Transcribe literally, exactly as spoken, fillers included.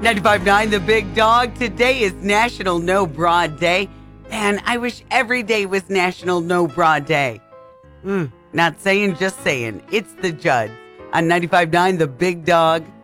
ninety-five point nine The Big Dog. Today is National No Broad Day. And I wish every day was National No Broad Day. Mm, not saying, just saying. It's the Judds on ninety-five point nine The Big Dog.